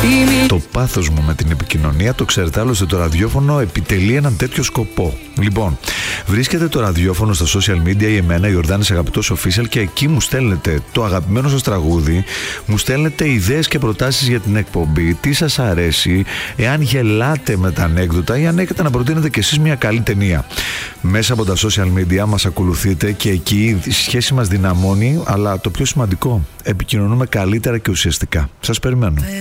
Το πάθος μου με την επικοινωνία, το ξέρετε, άλλωστε το ραδιόφωνο επιτελεί έναν τέτοιο σκοπό. Λοιπόν, βρίσκεται το ραδιόφωνο στα social media ή εμένα, Ιορδάνης Αγαπητός Official, και εκεί μου στέλνετε το αγαπημένο σας τραγούδι, μου στέλνετε ιδέες και προτάσεις για την εκπομπή, τι σας αρέσει, εάν γελάτε με τα ανέκδοτα ή αν έχετε να προτείνετε κι εσείς μια καλή ταινία. Μέσα από τα social media μας ακολουθείτε και εκεί η σχέση μας δυναμώνει, αλλά το πιο σημαντικό, επικοινωνούμε καλύτερα και ουσιαστικά. Σας περιμένω.